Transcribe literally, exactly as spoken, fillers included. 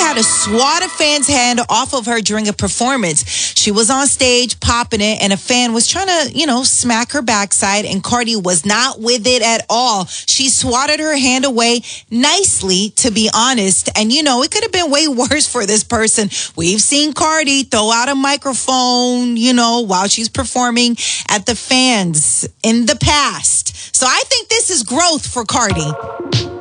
had to swat a fan's hand off of her during a performance. She was on stage popping it, and a fan was trying to, you know, smack her backside, and Cardi was not with it at all. She swatted her hand away nicely, to be honest. And, you know, it could have been way worse for this person. We've seen Cardi throw out a microphone, you know, while she's performing at the fans in the past. So I think this is growth for Cardi.